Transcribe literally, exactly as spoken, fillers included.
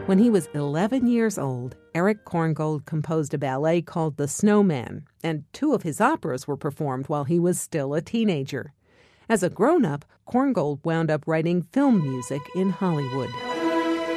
When he was eleven years old, Eric Korngold composed a ballet called The Snowman, and two of his operas were performed while he was still a teenager. As a grown-up, Korngold wound up writing film music in Hollywood.